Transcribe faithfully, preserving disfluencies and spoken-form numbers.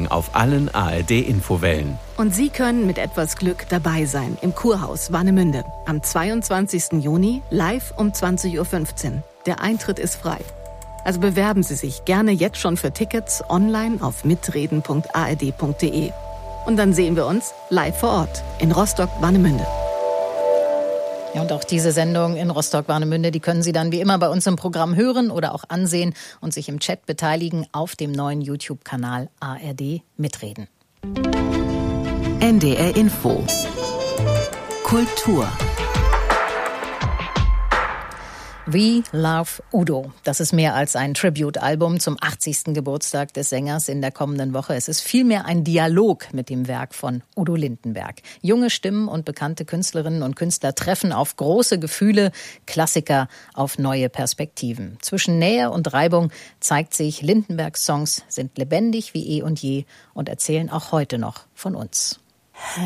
Folgen auf allen A R D-Infowellen. Und Sie können mit etwas Glück dabei sein im Kurhaus Warnemünde. Am zweiundzwanzigsten Juni live um zwanzig Uhr fünfzehn. Der Eintritt ist frei. Also bewerben Sie sich gerne jetzt schon für Tickets online auf mitreden punkt a r d punkt d e. Und dann sehen wir uns live vor Ort in Rostock-Warnemünde. Ja, und auch diese Sendung in Rostock-Warnemünde, die können Sie dann wie immer bei uns im Programm hören oder auch ansehen und sich im Chat beteiligen auf dem neuen YouTube-Kanal A R D Mitreden. N D R Info Kultur. We Love Udo. Das ist mehr als ein Tribute-Album zum achtzigsten Geburtstag des Sängers in der kommenden Woche. Es ist vielmehr ein Dialog mit dem Werk von Udo Lindenberg. Junge Stimmen und bekannte Künstlerinnen und Künstler treffen auf große Gefühle, Klassiker auf neue Perspektiven. Zwischen Nähe und Reibung zeigt sich, Lindenbergs Songs sind lebendig wie eh und je und erzählen auch heute noch von uns.